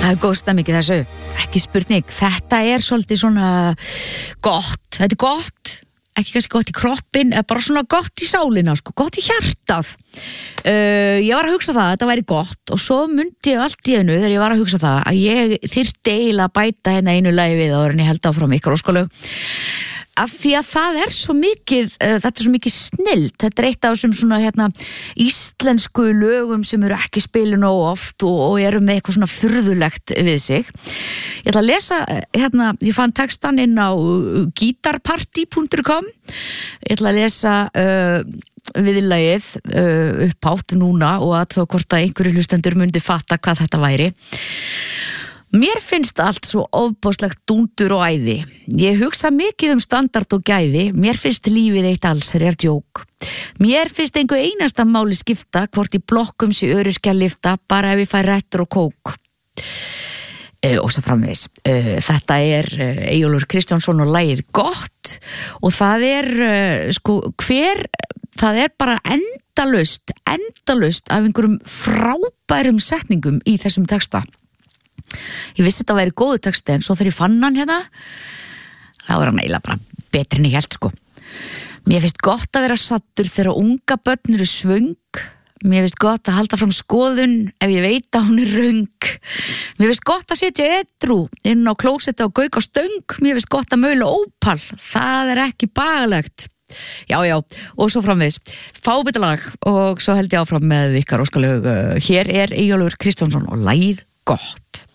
Það góð stemming í þessu, ekki spurning. Þetta svolítið svona gott, þetta gott, ekki kannski gott í kroppin, bara svona gott í sálina, sko, gott í hjartað. Ég var að hugsa það, þetta væri gott og svo mundi ég allt í einu þegar ég var að hugsa það að ég þyrfti eiginlega að bæta hérna einu lagi við áður en ég held áfram ykkar óskalög. Af því að það svo mikið, þetta svo mikið snilld, þetta eitt af þessum svona íslensku lögum sem eru ekki spilin nógu oft og eru með eitthvað svona furðulegt við sig. Ég ætla að lesa, ég fann textan inn á guitarparty.com, ég ætla að lesa viðlagið upphátt núna og athuga hvort að einhverju hlustendur myndi fatta hvað þetta væri. Mér finnst allt svo ofboðslegt dúndur og æði. Ég hugsa mikið standard og gæði. Mér finnst lífið eitt allsherjar djók. Mér finnst einhver einasta máli skipta hvort í blokkum sé öryrkja lifta bara ef ég fæ rættur og kók. Og svo framvegis. Þetta Eyjólfur Kristjánsson og lagið Gott og það það bara endalaust af einhverjum frábærum setningum í þessum texta. Ég vissi þetta væri góðu texti en svo þegar ég fann hann hérna þá hann eiginlega bara betri en ég held sko. Mér finnst gott að vera sattur þegar unga börn eru svöng. Mér finnst gott að halda fram skoðun ef ég veit að hún röng. Mér finnst gott að setja edrú inn á klósetti og gauka stöng. Mér finnst gott að maula ópal. Það ekki bagalegt. Já, og svo framvegis fábitalag og svo held ég áfram með ykkar óskalög. Hér Eyjólfur Kristjánsson og lagið Gott.